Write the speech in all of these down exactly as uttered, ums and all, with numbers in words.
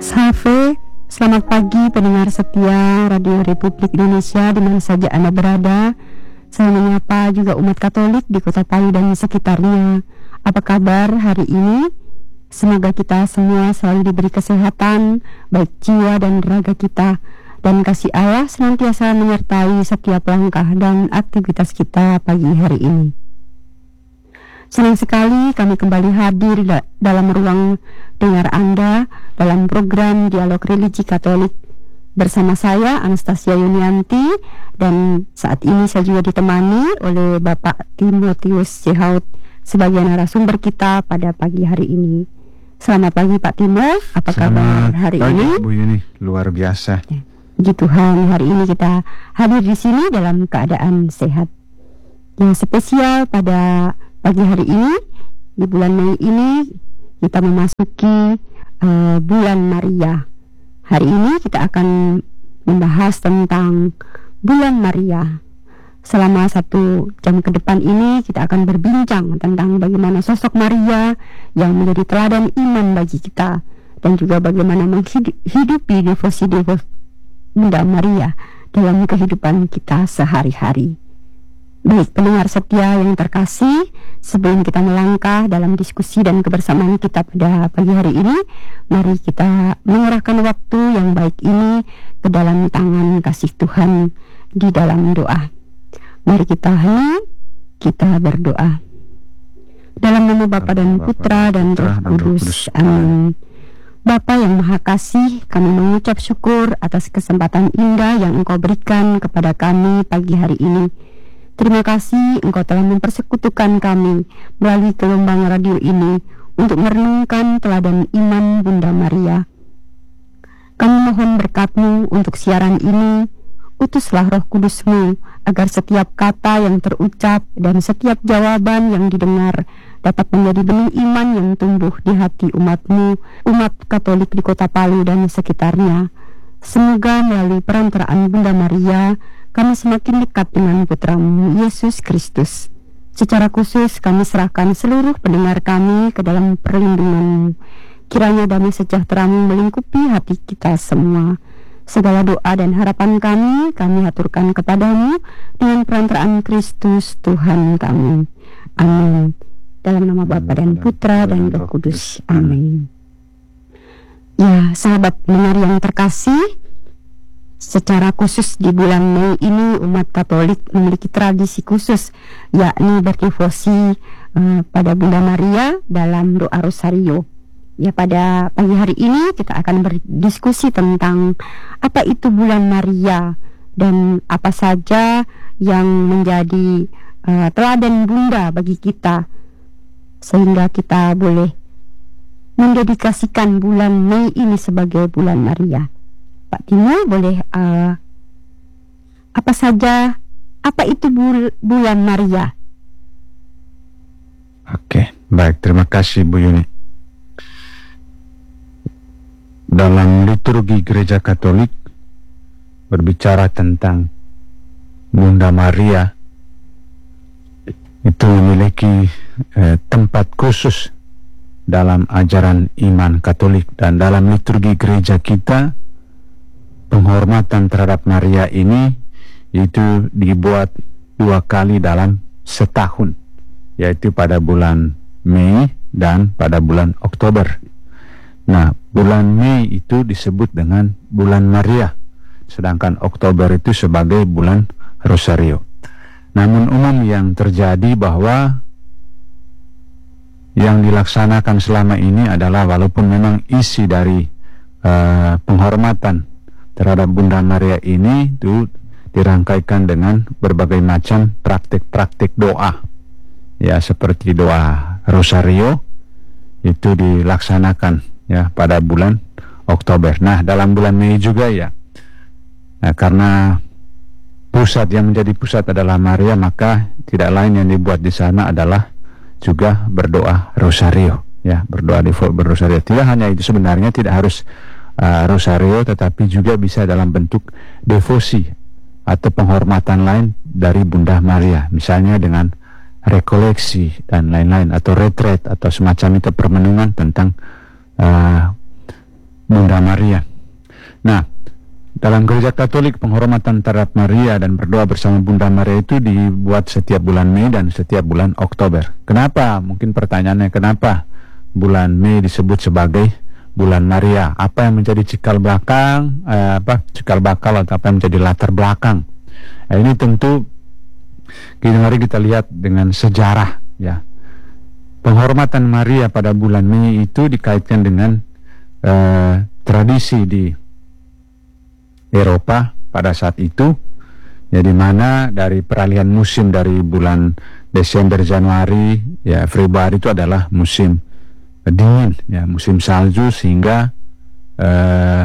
Safe, selamat pagi pendengar setia Radio Republik Indonesia di mana saja Anda berada. Saya menyapa juga umat Katolik di Kota Palu dan sekitarnya. Apa kabar hari ini? Semoga kita semua selalu diberi kesehatan, baik jiwa dan raga kita, dan kasih Allah senantiasa menyertai setiap langkah dan aktivitas kita pagi hari ini. Senang sekali kami kembali hadir da- dalam ruang dengar Anda dalam program Dialog Religi Katolik bersama saya Anastasia Yunianti, dan saat ini saya juga ditemani oleh Bapak Timotius Jehaut sebagai narasumber kita pada pagi hari ini. Selamat pagi Pak Timo, apa kabar hari pagi, ini? Bu Yuni, luar biasa. Ya, puji Tuhan, hari ini kita hadir di sini dalam keadaan sehat. Yang spesial pada pagi hari ini, di bulan Mei ini, kita memasuki uh, bulan Maria. Hari ini kita akan membahas tentang bulan Maria. Selama satu jam ke depan ini, kita akan berbincang tentang bagaimana sosok Maria yang menjadi teladan iman bagi kita, dan juga bagaimana menghidupi devosi-devosi Bunda Maria dalam kehidupan kita sehari-hari. Baik pendengar setia yang terkasih, sebelum kita melangkah dalam diskusi dan kebersamaan kita pada pagi hari ini, mari kita menyerahkan waktu yang baik ini ke dalam tangan kasih Tuhan di dalam doa. Mari kita hening, kita berdoa. Dalam nama Bapa dan Putra dan Roh Kudus. Amin. Bapa yang Maha Kasih, kami mengucap syukur atas kesempatan indah yang Engkau berikan kepada kami pagi hari ini. Terima kasih Engkau telah mempersekutukan kami melalui gelombang radio ini untuk merenungkan teladan iman Bunda Maria. Kami mohon berkat-Mu untuk siaran ini. Utuslah Roh Kudus-Mu agar setiap kata yang terucap dan setiap jawaban yang didengar dapat menjadi benih iman yang tumbuh di hati umat-Mu, umat Katolik di Kota Palu dan sekitarnya. Semoga melalui perantaraan Bunda Maria, kami semakin dekat dengan Putra-Mu, Yesus Kristus. Secara khusus kami serahkan seluruh pendengar kami ke dalam perlindungan-Mu. Kiranya damai sejahtera-Mu melingkupi hati kita semua. Segala doa dan harapan kami, kami haturkan kepadamu dengan perantaraan Kristus Tuhan kami. Amin. Dalam nama Bapa dan Putra dan Roh Kudus. Amin. Ya, sahabat pendengar yang terkasih, secara khusus di bulan Mei ini umat Katolik memiliki tradisi khusus, yakni berdevosi uh, pada Bunda Maria dalam doa Rosario. Ya, pada pagi hari ini kita akan berdiskusi tentang apa itu bulan Maria dan apa saja yang menjadi uh, teladan Bunda bagi kita, sehingga kita boleh mendedikasikan bulan Mei ini sebagai bulan Maria. Pak Timo, boleh uh, apa saja, apa itu bul- bulan Maria? Oke, baik, terima kasih Bu Yuni. Dalam liturgi Gereja Katolik berbicara tentang Bunda Maria, itu memiliki eh, tempat khusus dalam ajaran iman Katolik, dan dalam liturgi gereja kita penghormatan terhadap Maria ini itu dibuat dua kali dalam setahun, yaitu pada bulan Mei dan pada bulan Oktober. Nah, bulan Mei itu disebut dengan bulan Maria, sedangkan Oktober itu sebagai bulan Rosario. Namun umum yang terjadi bahwa yang dilaksanakan selama ini adalah, walaupun memang isi dari uh, penghormatan terhadap Bunda Maria ini itu dirangkaikan dengan berbagai macam praktik-praktik doa, ya, seperti doa Rosario itu dilaksanakan ya pada bulan Oktober. Nah, dalam bulan Mei juga ya, nah, karena pusat yang menjadi pusat adalah Maria, maka tidak lain yang dibuat di sana adalah juga berdoa Rosario, ya, berdoa di berrosario. Tidak hanya itu, sebenarnya tidak harus uh, Rosario, tetapi juga bisa dalam bentuk devosi atau penghormatan lain dari Bunda Maria, misalnya dengan rekoleksi dan lain-lain, atau retret atau semacam itu, permenungan tentang uh, Bunda Maria. Nah, dalam gereja Katolik penghormatan terhadap Maria dan berdoa bersama Bunda Maria itu dibuat setiap bulan Mei dan setiap bulan Oktober. Kenapa? Mungkin pertanyaannya kenapa bulan Mei disebut sebagai bulan Maria? Apa yang menjadi cikal belakang, eh, apa cikal bakal atau apa yang menjadi latar belakang? Nah, ini tentu kita mari kita lihat dengan sejarah, ya. Penghormatan Maria pada bulan Mei itu dikaitkan dengan eh, tradisi di Eropa pada saat itu, ya, di mana dari peralihan musim dari bulan Desember, Januari, ya, Februari itu adalah musim dingin, ya, musim salju, sehingga uh,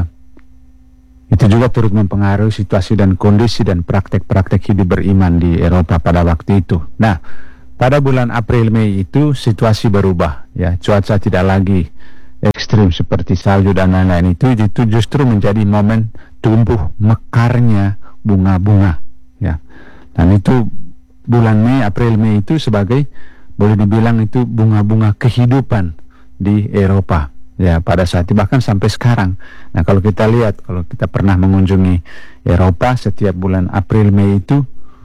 itu juga turut mempengaruhi situasi dan kondisi dan praktek-praktek hidup beriman di Eropa pada waktu itu. Nah, pada bulan April Mei itu situasi berubah, ya, cuaca tidak lagi ekstrim seperti salju dan lain-lain. Itu itu justru menjadi momen tumbuh mekarnya bunga-bunga, ya. Dan itu bulan Mei, April Mei itu sebagai, boleh dibilang itu bunga-bunga kehidupan di Eropa, ya, pada saat itu bahkan sampai sekarang. Nah, kalau kita lihat, kalau kita pernah mengunjungi Eropa, setiap bulan April Mei itu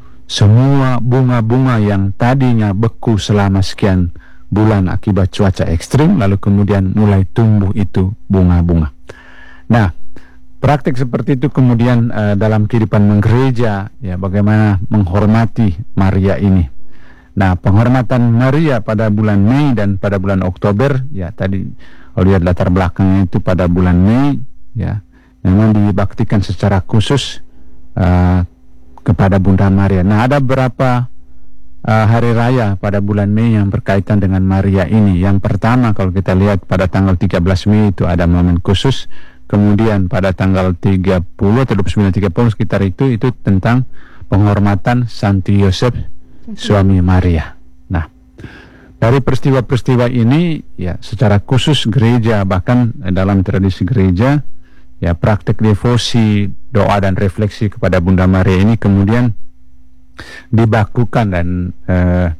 semua bunga-bunga yang tadinya beku selama sekian bulan akibat cuaca ekstrim, lalu kemudian mulai tumbuh itu bunga-bunga. Nah, praktik seperti itu kemudian uh, dalam kehidupan gereja, ya, bagaimana menghormati Maria ini. Nah, penghormatan Maria pada bulan Mei dan pada bulan Oktober, ya, tadi kalau lihat latar belakangnya itu pada bulan Mei, ya, memang dibaktikan secara khusus uh, kepada Bunda Maria. Nah, ada berapa uh, hari raya pada bulan Mei yang berkaitan dengan Maria ini. Yang pertama, kalau kita lihat pada tanggal tiga belas Mei itu ada momen khusus. Kemudian pada tanggal tiga puluh atau dua puluh sembilan tiga puluh sekitar itu itu tentang penghormatan Santo Yosef, suami Maria. Nah, dari peristiwa-peristiwa ini, ya, secara khusus gereja, bahkan dalam tradisi gereja, ya, praktek devosi, doa dan refleksi kepada Bunda Maria ini kemudian dibakukan dan eh,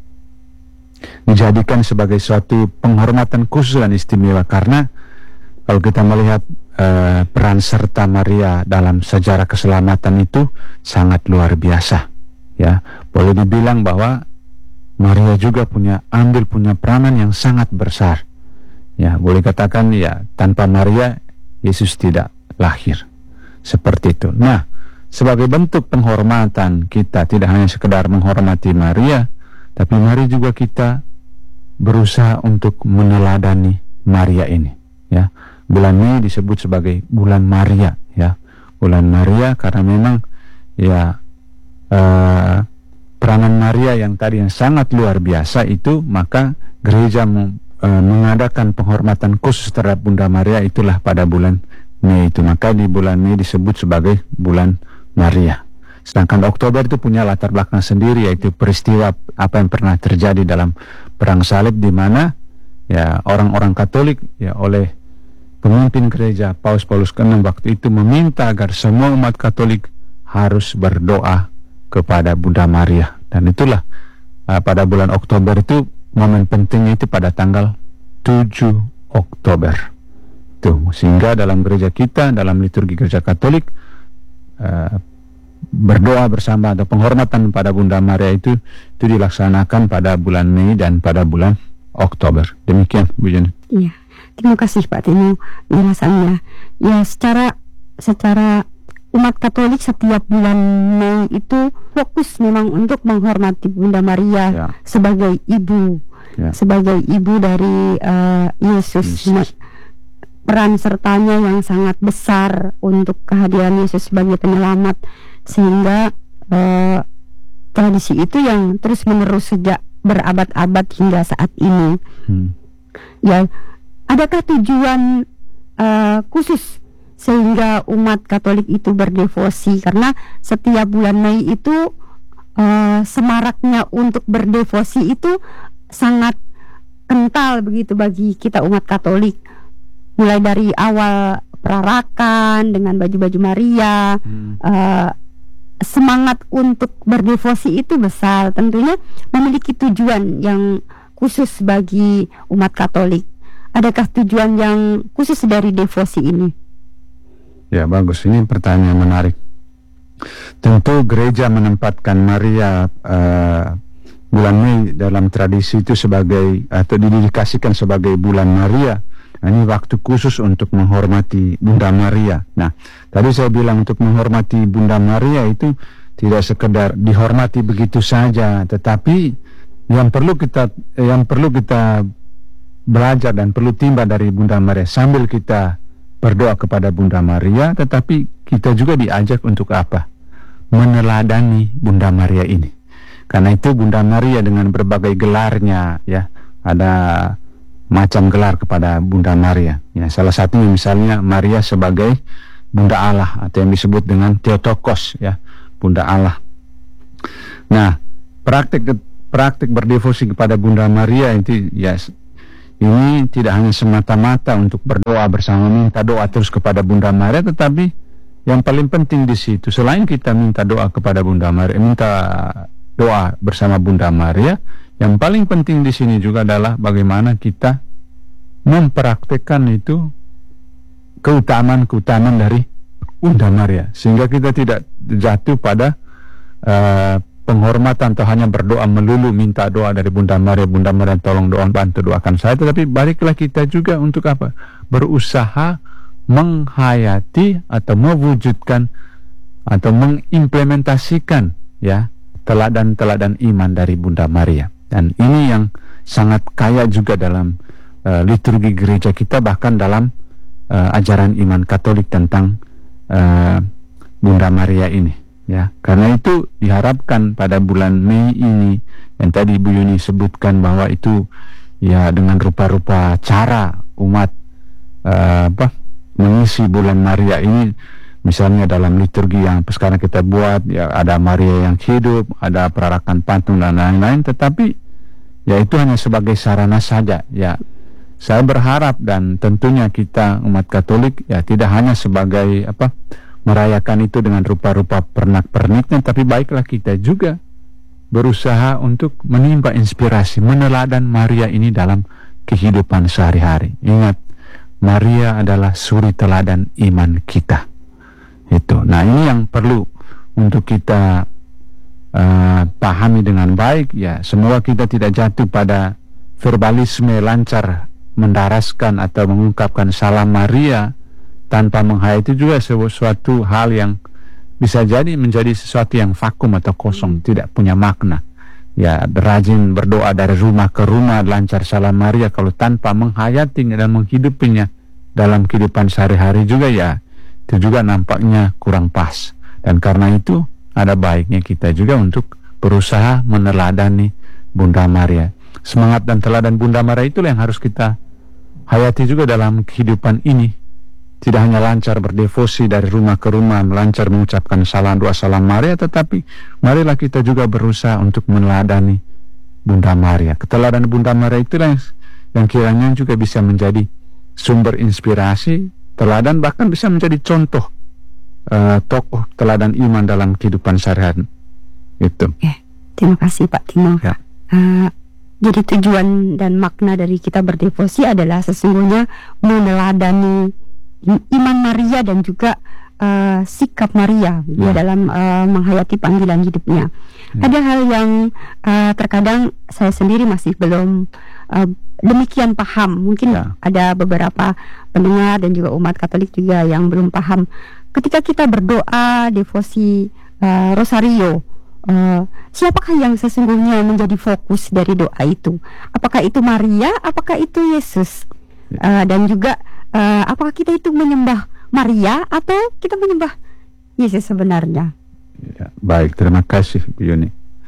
dijadikan sebagai suatu penghormatan khusus dan istimewa. Karena kalau kita melihat uh, peran serta Maria dalam sejarah keselamatan itu sangat luar biasa, ya. Boleh dibilang bahwa Maria juga punya ambil punya peranan yang sangat besar, ya. Boleh katakan, ya, tanpa Maria Yesus tidak lahir, seperti itu. Nah, sebagai bentuk penghormatan kita tidak hanya sekedar menghormati Maria, tapi mari juga kita berusaha untuk meneladani Maria ini, ya. Bulan Mei disebut sebagai bulan Maria, ya, bulan Maria karena memang, ya, uh, peranan Maria yang tadi yang sangat luar biasa itu, maka gereja uh, mengadakan penghormatan khusus terhadap Bunda Maria itulah pada bulan Mei itu. Maka di bulan Mei disebut sebagai bulan Maria. Sedangkan Oktober itu punya latar belakang sendiri, yaitu peristiwa apa yang pernah terjadi dalam perang salib, di mana, ya, orang-orang Katolik, ya, oleh pemimpin gereja Paus Paulus keenam waktu itu meminta agar semua umat Katolik harus berdoa kepada Bunda Maria. Dan itulah uh, pada bulan Oktober itu momen pentingnya itu pada tanggal tujuh Oktober. Tuh, sehingga dalam gereja kita, dalam liturgi gereja Katolik, uh, berdoa bersama atau penghormatan pada Bunda Maria itu itu dilaksanakan pada bulan Mei dan pada bulan Oktober. Demikian, Bu Jenny. Iya. Terima kasih Pak Timo penjelasannya. Ya, secara secara umat Katolik setiap bulan Mei itu fokus memang untuk menghormati Bunda Maria, ya, sebagai ibu, ya, sebagai ibu dari uh, Yesus. Yesus. Peran sertanya yang sangat besar untuk kehadiran Yesus sebagai penyelamat, sehingga uh, tradisi itu yang terus menerus sejak berabad-abad hingga saat ini. Hmm. Ya. Adakah tujuan uh, khusus sehingga umat Katolik itu berdevosi? Karena setiap bulan Mei itu uh, semaraknya untuk berdevosi itu sangat kental begitu bagi kita umat Katolik. Mulai dari awal perarakan dengan baju-baju Maria, hmm. uh, semangat untuk berdevosi itu besar. Tentunya memiliki tujuan yang khusus bagi umat Katolik. Adakah tujuan yang khusus dari devosi ini? Ya, bagus. Ini pertanyaan menarik. Tentu gereja menempatkan Maria uh, bulan Mei dalam tradisi itu sebagai, atau didedikasikan sebagai bulan Maria. Nah, ini waktu khusus untuk menghormati Bunda Maria. Nah, tadi saya bilang untuk menghormati Bunda Maria itu tidak sekedar dihormati begitu saja, tetapi yang perlu kita yang perlu kita belajar dan perlu timba dari Bunda Maria sambil kita berdoa kepada Bunda Maria, tetapi kita juga diajak untuk apa? Meneladani Bunda Maria ini. Karena itu Bunda Maria dengan berbagai gelarnya, ya, ada macam gelar kepada Bunda Maria. Ya, salah satunya misalnya Maria sebagai Bunda Allah, atau yang disebut dengan Theotokos, ya, Bunda Allah. Nah, praktik praktik berdevosi kepada Bunda Maria itu, ya, ini tidak hanya semata-mata untuk berdoa bersama, minta doa terus kepada Bunda Maria, tetapi yang paling penting di situ, selain kita minta doa kepada Bunda Maria, minta doa bersama Bunda Maria, yang paling penting di sini juga adalah bagaimana kita mempraktekkan itu keutamaan-keutamaan dari Bunda Maria, sehingga kita tidak jatuh pada uh, penghormatan atau hanya berdoa melulu, minta doa dari Bunda Maria, Bunda Maria tolong doa, bantu doakan saya, tetapi baliklah kita juga untuk apa? Berusaha menghayati atau mewujudkan atau mengimplementasikan, ya, teladan-teladan iman dari Bunda Maria. Dan ini yang sangat kaya juga dalam uh, liturgi gereja kita, bahkan dalam uh, ajaran iman Katolik tentang uh, Bunda Maria ini, ya. Karena itu diharapkan pada bulan Mei ini, yang tadi Bu Yuni sebutkan bahwa itu, ya, dengan rupa-rupa cara umat uh, apa mengisi bulan Maria ini. Misalnya dalam liturgi yang sekarang kita buat, ya, ada Maria yang hidup, ada perarakan pantun dan lain-lain, tetapi ya itu hanya sebagai sarana saja. Ya, saya berharap dan tentunya kita umat Katolik, ya, tidak hanya sebagai apa merayakan itu dengan rupa-rupa pernak-perniknya, tapi baiklah kita juga berusaha untuk menimba inspirasi, meneladan Maria ini dalam kehidupan sehari-hari. Ingat, Maria adalah suri teladan iman kita. Itu. Nah, ini yang perlu untuk kita uh, pahami dengan baik, ya. Semoga kita tidak jatuh pada verbalisme lancar mendaraskan atau mengungkapkan salam Maria tanpa menghayati juga sesuatu hal yang bisa jadi menjadi sesuatu yang vakum atau kosong, tidak punya makna. Ya, rajin berdoa dari rumah ke rumah, lancar salam Maria, kalau tanpa menghayatinya dan menghidupinya dalam kehidupan sehari-hari juga, ya, itu juga nampaknya kurang pas. Dan karena itu ada baiknya kita juga untuk berusaha meneladani Bunda Maria. Semangat dan teladan Bunda Maria itulah yang harus kita hayati juga dalam kehidupan ini. Tidak hanya lancar berdevosi dari rumah ke rumah, lancar mengucapkan salam doa salam Maria, tetapi marilah kita juga berusaha untuk meneladani Bunda Maria. Keteladanan Bunda Maria itulah yang, yang kiranya juga bisa menjadi sumber inspirasi, teladan, bahkan bisa menjadi contoh uh, tokoh teladan iman dalam kehidupan sehari-hari. Itu. Oke, terima kasih Pak Timo. Ya. Uh, jadi tujuan dan makna dari kita berdevosi adalah sesungguhnya meneladani iman Maria dan juga uh, sikap Maria, ya, dalam uh, menghayati panggilan hidupnya. Ya. Ada hal yang uh, terkadang saya sendiri masih belum uh, demikian paham. Mungkin, ya, ada beberapa pendengar dan juga umat Katolik juga yang belum paham. Ketika kita berdoa devosi uh, Rosario, uh, siapakah yang sesungguhnya menjadi fokus dari doa itu? Apakah itu Maria? Apakah itu Yesus? Uh, dan juga uh, apakah kita itu menyembah Maria atau kita menyembah Yesus sebenarnya? Ya, baik, terima kasih Bu Yuni.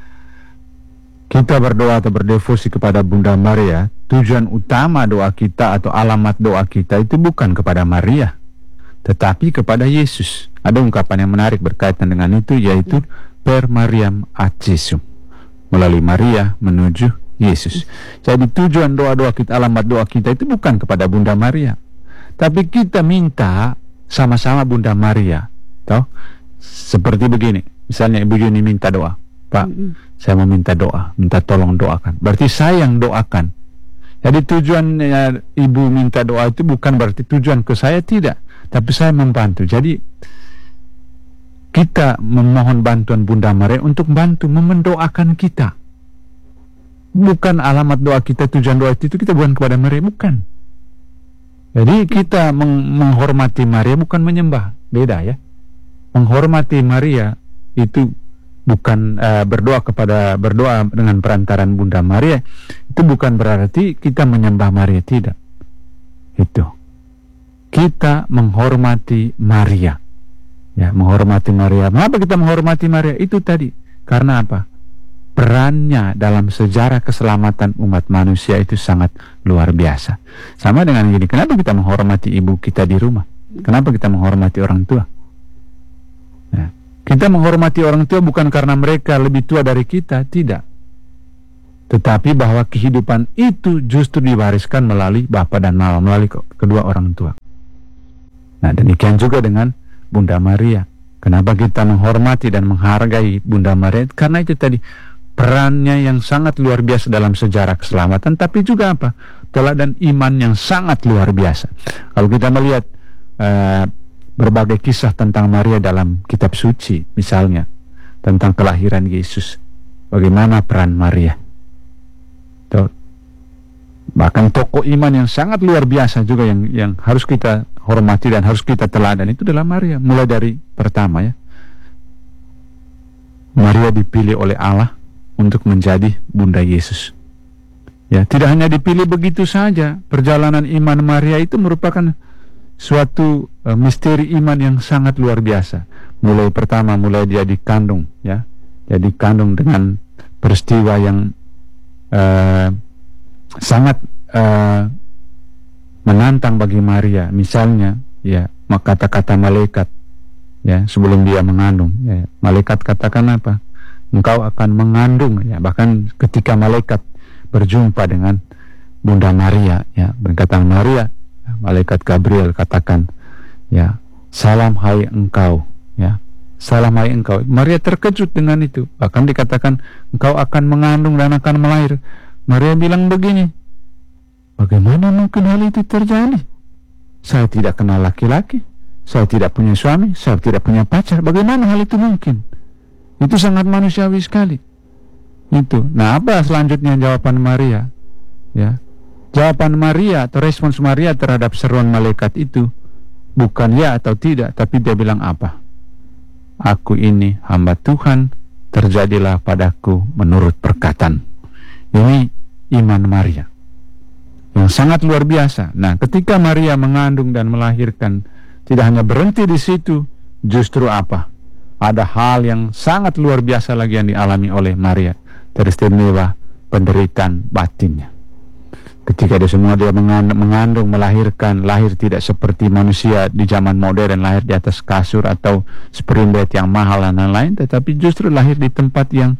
Kita berdoa atau berdevosi kepada Bunda Maria, tujuan utama doa kita atau alamat doa kita itu bukan kepada Maria, tetapi kepada Yesus. Ada ungkapan yang menarik berkaitan dengan itu, yaitu per Mariam ad Jesum, melalui Maria menuju Yesus. Jadi tujuan doa-doa kita, alamat doa kita itu bukan kepada Bunda Maria, tapi kita minta sama-sama Bunda Maria. Toh, seperti begini, misalnya Ibu Yuni minta doa, Pak, mm-hmm. saya mau minta doa, minta tolong doakan. Berarti saya yang doakan. Jadi tujuannya Ibu minta doa itu bukan berarti tujuan ke saya, tidak. tapi saya membantu. Jadi kita memohon bantuan Bunda Maria untuk bantu mendoakan kita. Bukan alamat doa kita, tujuan doa itu kita bukan kepada Maria, bukan. Jadi kita meng menghormati Maria bukan menyembah, beda ya. Menghormati Maria itu bukan uh, berdoa kepada berdoa dengan perantaran Bunda Maria, itu bukan berarti kita menyembah Maria, tidak. Itu kita menghormati Maria, ya, menghormati Maria. Mengapa kita menghormati Maria? Itu tadi karena apa? Perannya dalam sejarah keselamatan umat manusia itu sangat luar biasa. Sama dengan gini, kenapa kita menghormati ibu kita di rumah? Kenapa kita menghormati orang tua? Nah, kita menghormati orang tua bukan karena mereka lebih tua dari kita, tidak. Tetapi bahwa kehidupan itu justru diwariskan melalui bapa dan mama, melalui kedua orang tua. Nah, demikian juga dengan Bunda Maria. Kenapa kita menghormati dan menghargai Bunda Maria? Karena itu tadi, perannya yang sangat luar biasa dalam sejarah keselamatan, tapi juga apa? Teladan iman yang sangat luar biasa. Kalau kita melihat uh, berbagai kisah tentang Maria dalam kitab suci, misalnya tentang kelahiran Yesus, bagaimana peran Maria? Tuh. Bahkan tokoh iman yang sangat luar biasa juga yang yang harus kita hormati dan harus kita teladan itu adalah Maria. Mulai dari pertama ya, Maria dipilih oleh Allah untuk menjadi Bunda Yesus. Ya, tidak hanya dipilih begitu saja. Perjalanan iman Maria itu merupakan suatu uh, misteri iman yang sangat luar biasa. Mulai pertama, mulai dia dikandung, ya, dia dikandung dengan peristiwa yang uh, sangat uh, menantang bagi Maria. Misalnya, ya, kata-kata malaikat, ya, sebelum dia mengandung, ya, malaikat katakan apa? Engkau akan mengandung, ya. Bahkan ketika malaikat berjumpa dengan Bunda Maria, ya, berkata Maria, malaikat Gabriel katakan, ya, salam hai engkau, ya, salam hai engkau. Maria terkejut dengan itu. Bahkan dikatakan engkau akan mengandung dan akan melahir. Maria bilang begini, bagaimana mungkin hal itu terjadi? Saya tidak kenal laki-laki, saya tidak punya suami, saya tidak punya pacar. Bagaimana hal itu mungkin? Itu sangat manusiawi sekali. Itu. Nah, apa selanjutnya jawaban Maria? Ya. Jawaban Maria atau respons Maria terhadap seruan malaikat itu bukan ya atau tidak, tapi dia bilang apa? Aku ini hamba Tuhan, terjadilah padaku menurut perkataan. Ini iman Maria yang sangat luar biasa. Nah, ketika Maria mengandung dan melahirkan, tidak hanya berhenti di situ, justru apa? Ada hal yang sangat luar biasa lagi yang dialami oleh Maria, teristimewa penderitaan batinnya. Ketika dia semua dia mengandung, mengandung, melahirkan, lahir tidak seperti manusia di zaman modern, lahir di atas kasur atau spring bed yang mahal dan lain-lain, tetapi justru lahir di tempat yang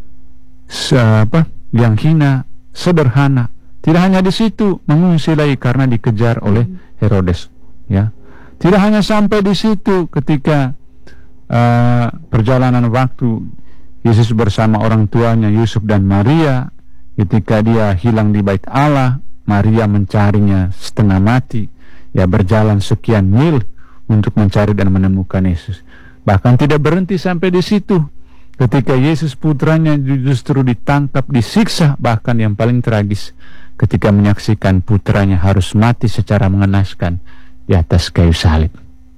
apa? Yang hina, sederhana. Tidak hanya di situ, mengungsi lagi karena dikejar oleh Herodes. Ya, tidak hanya sampai di situ. Ketika uh, perjalanan waktu Yesus bersama orang tuanya Yusuf dan Maria, ketika dia hilang di bait Allah, Maria mencarinya setengah mati. Ya, berjalan sekian mil untuk mencari dan menemukan Yesus. Bahkan tidak berhenti sampai di situ. Ketika Yesus putranya justru ditangkap, disiksa, bahkan yang paling tragis, ketika menyaksikan putranya harus mati secara mengenaskan di atas kayu salib.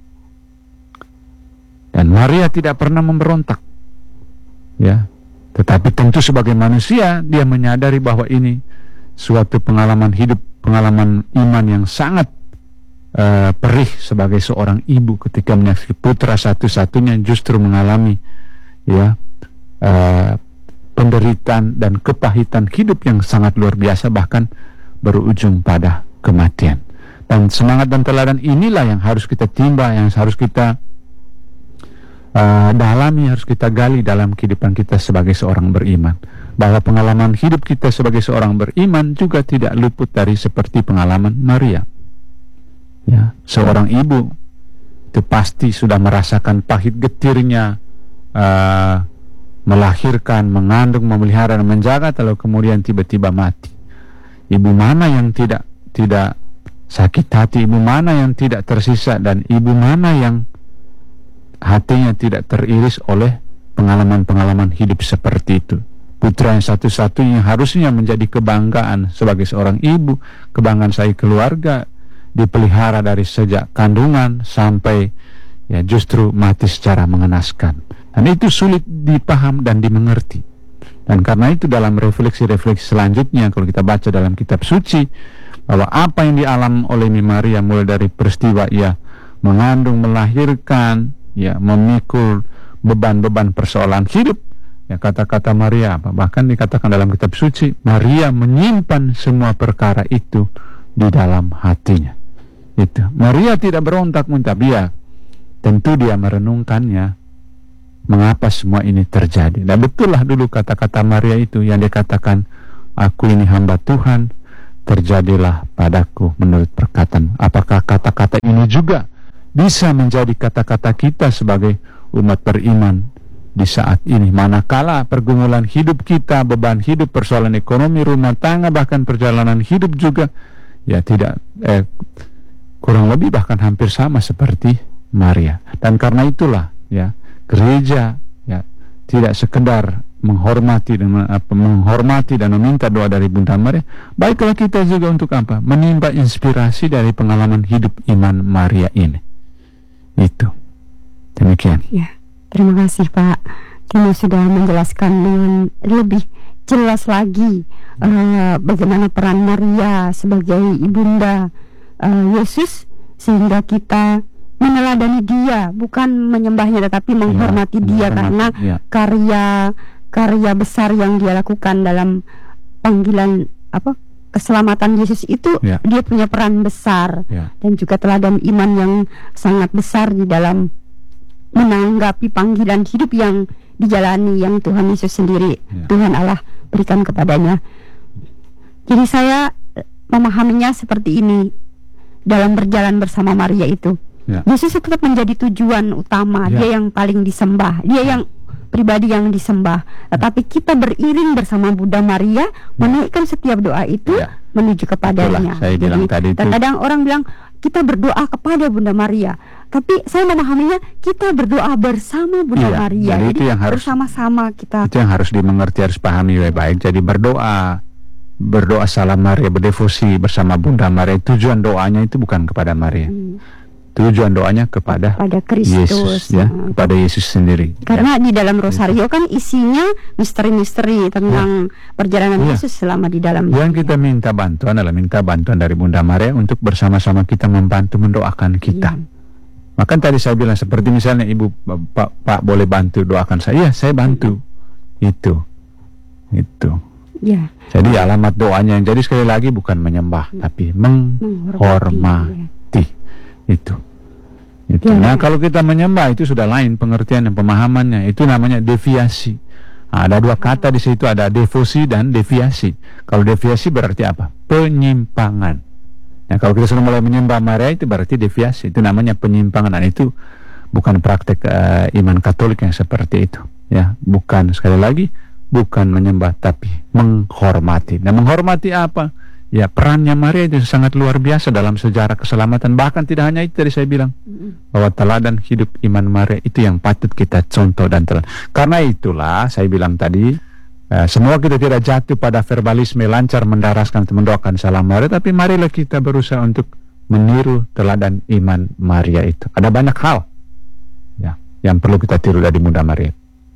Dan Maria tidak pernah memberontak. Ya, tetapi tentu sebagai manusia dia menyadari bahwa ini suatu pengalaman hidup, pengalaman iman yang sangat uh, perih sebagai seorang ibu ketika menyaksikan putra satu-satunya justru mengalami ya uh, penderitaan dan kepahitan hidup yang sangat luar biasa, bahkan berujung pada kematian. Dan semangat dan teladan inilah yang harus kita timba, yang harus kita Uh, dalami, harus kita gali dalam kehidupan kita sebagai seorang beriman. Bahwa pengalaman hidup kita sebagai seorang beriman juga tidak luput dari seperti pengalaman Maria. Ya, seorang ibu itu pasti sudah merasakan pahit getirnya uh, melahirkan, mengandung, memelihara, dan menjaga, lalu kemudian tiba-tiba mati. Ibu mana yang tidak tidak sakit hati, ibu mana yang tidak tersisa, dan ibu mana yang hatinya tidak teriris oleh pengalaman-pengalaman hidup seperti itu. Putra yang satu-satunya harusnya menjadi kebanggaan sebagai seorang ibu, kebanggaan saya keluarga, dipelihara dari sejak kandungan sampai ya justru mati secara mengenaskan. Dan itu sulit dipaham dan dimengerti. Dan karena itu dalam refleksi-refleksi selanjutnya, kalau kita baca dalam kitab suci, bahwa apa yang dialami oleh Maria mulai dari peristiwa ia mengandung, melahirkan, ya memikul beban-beban persoalan hidup, ya kata-kata Maria apa? Bahkan dikatakan dalam kitab suci, Maria menyimpan semua perkara itu di dalam hatinya. Itu. Maria tidak berontak-ontak, dia tentu dia merenungkannya, mengapa semua ini terjadi. Dan betullah dulu kata-kata Maria itu yang dikatakan, aku ini hamba Tuhan, terjadilah padaku menurut perkataan. Apakah kata-kata ini juga bisa menjadi kata-kata kita sebagai umat beriman di saat ini, manakala pergumulan hidup kita, beban hidup, persoalan ekonomi, rumah tangga, bahkan perjalanan hidup juga ya tidak eh, kurang lebih bahkan hampir sama seperti Maria. Dan karena itulah ya gereja ya tidak sekedar menghormati dan apa, menghormati dan meminta doa dari Bunda Maria, baiklah kita juga untuk apa? Menimba inspirasi dari pengalaman hidup iman Maria ini. Itu. Demikian. Ya, terima kasih Pak Timo sudah menjelaskan dengan lebih jelas lagi uh, bagaimana peran Maria sebagai ibunda uh, Yesus, sehingga kita meneladani dia, bukan menyembahnya tetapi menghormati ya, dia karena ya. karya karya besar yang dia lakukan dalam panggilan apa keselamatan Yesus itu ya. Dia punya peran besar ya. Dan juga teladan iman yang sangat besar di dalam menanggapi panggilan hidup yang dijalani yang Tuhan Yesus sendiri ya. Tuhan Allah berikan kepadanya. Jadi saya memahaminya seperti ini dalam berjalan bersama Maria itu ya. Yesus tetap menjadi tujuan utama ya. Dia yang paling disembah, dia ya. Yang pribadi yang disembah, tetapi kita beriring bersama Bunda Maria menaikkan setiap doa itu ya. Menuju kepadanya. Jadi kadang-kadang orang bilang kita berdoa kepada Bunda Maria, tapi saya memahaminya kita berdoa bersama Bunda ya, Maria. Jadi, jadi itu yang harus bersama-sama kita. Itu yang harus dimengerti, harus pahami baik-baik. Jadi berdoa, berdoa salam Maria, berdevosi bersama Bunda Maria. Tujuan doanya itu bukan kepada Maria. Hmm. Tujuan doanya kepada pada Kristus, Yesus, ya, nah, kepada Yesus sendiri. Karena ya. Di dalam rosario kan isinya misteri-misteri tentang ya. Perjalanan ya. Yesus selama di dalam. Yang kita minta bantuan adalah minta bantuan dari Bunda Maria untuk bersama-sama kita membantu mendoakan kita. Ya. Maka tadi saya bilang seperti misalnya Ibu Pak, Pak boleh bantu doakan saya, ya, saya bantu. Ya. Itu, itu. Ya. Jadi alamat doanya. Jadi sekali lagi bukan menyembah, ya. Tapi menghormati. Ya. Itu. Itu. Ya. Nah kalau kita menyembah itu sudah lain pengertian dan pemahamannya, itu namanya deviasi. Nah, ada dua kata di situ, ada devosi dan deviasi. Kalau deviasi berarti apa? Penyimpangan. Nah kalau kita sudah mulai menyembah Maria itu berarti deviasi, itu namanya penyimpangan. Dan itu bukan praktek uh, iman Katolik yang seperti itu. Ya, bukan, sekali lagi bukan menyembah tapi menghormati. Nah menghormati apa? Ya perannya Maria itu sangat luar biasa dalam sejarah keselamatan. Bahkan tidak hanya itu, tadi saya bilang bahwa teladan hidup iman Maria itu yang patut kita contoh dan teladan. Karena itulah saya bilang tadi, eh, semua kita tidak jatuh pada verbalisme lancar mendaraskan atau mendoakan salam Maria, tapi marilah kita berusaha untuk meniru teladan iman Maria itu. Ada banyak hal ya yang perlu kita tiru dari Bunda Maria.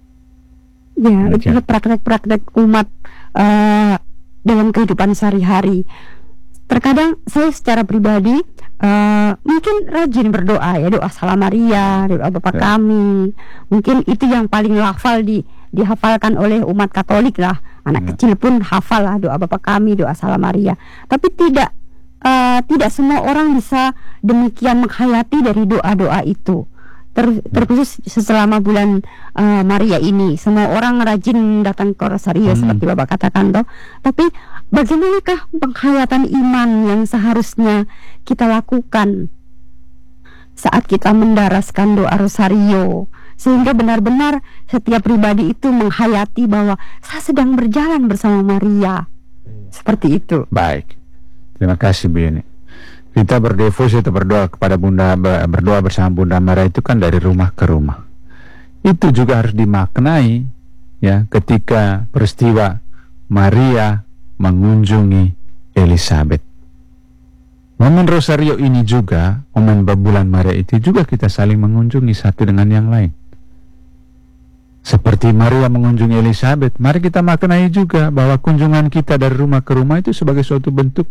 Ya, itu praktek-praktek umat uh, dalam kehidupan sehari-hari. Terkadang saya secara pribadi uh, mungkin rajin berdoa ya, doa salam Maria, doa Bapa ya. Kami. Mungkin itu yang paling hafal di dihafalkan oleh umat Katolik lah. Anak ya. Kecil pun hafal lah doa Bapa Kami, doa salam Maria. Tapi tidak uh, tidak semua orang bisa demikian menghayati dari doa-doa itu. Ter, terkhusus selama bulan uh, Maria ini, semua orang rajin datang ke rosario hmm. seperti Bapak katakan toh. Tapi bagaimanakah penghayatan iman yang seharusnya kita lakukan saat kita mendaraskan doa rosario, sehingga benar-benar setiap pribadi itu menghayati bahwa saya sedang berjalan bersama Maria. Seperti itu. Baik, terima kasih Bu Yuni. kita berdevosi atau berdoa kepada Bunda, berdoa bersama Bunda Maria itu kan dari rumah ke rumah. Itu juga harus dimaknai ya ketika peristiwa Maria mengunjungi Elizabeth. Momen Rosario ini juga, momen bulan Maria itu juga kita saling mengunjungi satu dengan yang lain. Seperti Maria mengunjungi Elizabeth, mari kita maknai juga bahwa kunjungan kita dari rumah ke rumah itu sebagai suatu bentuk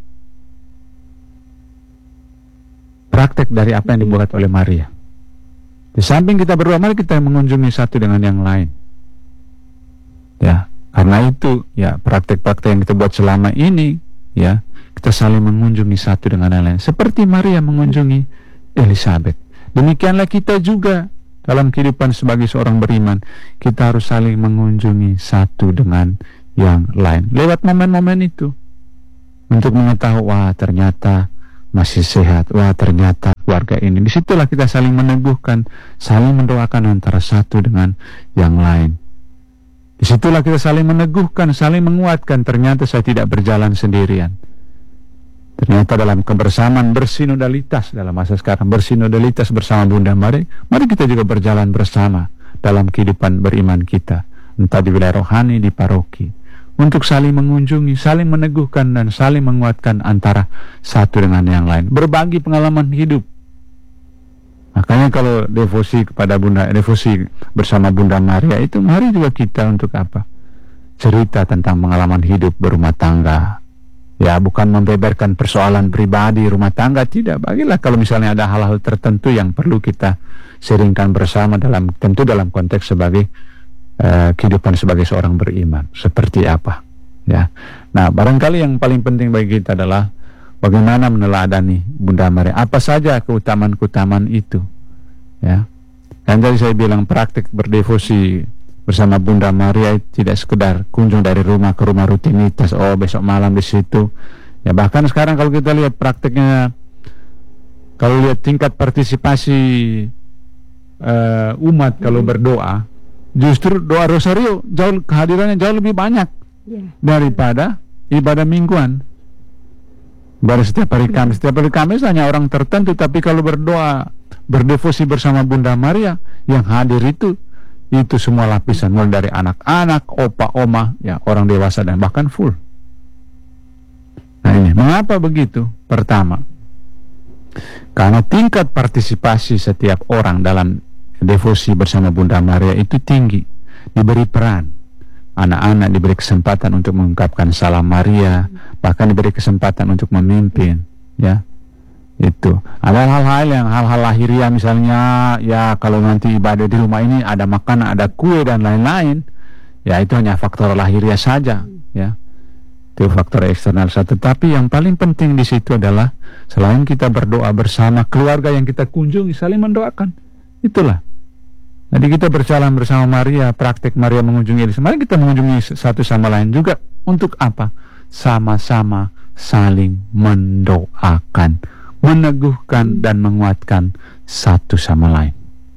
praktek dari apa yang dibuat oleh Maria. Di samping kita berdoa, mari kita mengunjungi satu dengan yang lain. Ya, karena itu ya praktek-praktek yang kita buat selama ini, ya kita saling mengunjungi satu dengan yang lain. Seperti Maria mengunjungi Elizabeth. Demikianlah kita juga dalam kehidupan sebagai seorang beriman, kita harus saling mengunjungi satu dengan yang lain. Lewat momen-momen itu, untuk mengetahui, wah ternyata masih sehat, wah ternyata keluarga ini. Disitulah kita saling meneguhkan, saling mendoakan antara satu dengan yang lain. Disitulah kita saling meneguhkan, saling menguatkan, ternyata saya tidak berjalan sendirian. Ternyata dalam kebersamaan, bersinodalitas dalam masa sekarang, bersinodalitas bersama Bunda Maria, mari kita juga berjalan bersama dalam kehidupan beriman kita, entah di wilayah rohani, di paroki, untuk saling mengunjungi, saling meneguhkan dan saling menguatkan antara satu dengan yang lain, berbagi pengalaman hidup. Makanya kalau devosi kepada Bunda, devosi bersama Bunda Maria itu, mari juga kita untuk apa? Cerita tentang pengalaman hidup berumah tangga. Ya, bukan membeberkan persoalan pribadi rumah tangga, tidak. Bagilah kalau misalnya ada hal-hal tertentu yang perlu kita sharingkan bersama dalam, tentu dalam konteks sebagai uh, kehidupan sebagai seorang beriman. Seperti apa? Ya. Nah, barangkali yang paling penting bagi kita adalah bagaimana meneladani Bunda Maria. Apa saja keutamaan-keutamaan itu? Ya. Dan tadi saya bilang praktik berdevosi bersama Bunda Maria tidak sekedar kunjung dari rumah ke rumah rutinitas, oh besok malam di situ. Ya, bahkan sekarang kalau kita lihat praktiknya, kalau lihat tingkat partisipasi uh, umat kalau berdoa, justru doa rosario jauh kehadirannya jauh lebih banyak yeah. daripada ibadah mingguan. Baru setiap hari Kamis, setiap hari Kamis hanya orang tertentu, tapi kalau berdoa berdevosi bersama Bunda Maria, yang hadir itu itu semua lapisan, mulai dari anak-anak, opa, oma, ya orang dewasa dan bahkan full. Nah ini, mengapa begitu? Pertama, karena tingkat partisipasi setiap orang dalam devosi bersama Bunda Maria itu tinggi, diberi peran. Anak-anak diberi kesempatan untuk mengungkapkan salam Maria, bahkan diberi kesempatan untuk memimpin, ya. Itu ada hal-hal yang hal-hal lahiriah, misalnya ya kalau nanti ibadah di rumah ini ada makanan, ada kue dan lain-lain, ya itu hanya faktor lahiriah saja, ya itu faktor eksternal saja. Tetapi yang paling penting di situ adalah selain kita berdoa bersama keluarga yang kita kunjungi, saling mendoakan. Itulah. Jadi kita berjalan bersama Maria, praktik Maria mengunjungi Elisa. Mari kita mengunjungi satu sama lain juga. Untuk apa? Sama-sama saling mendoakan, meneguhkan dan menguatkan satu sama lain.